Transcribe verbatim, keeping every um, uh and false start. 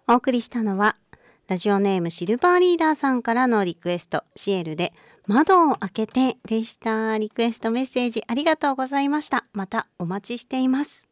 お送りしたのはラジオネームシルバーリーダーさんからのリクエスト、シエルで窓を開けてでした。リクエストメッセージありがとうございました。またお待ちしています。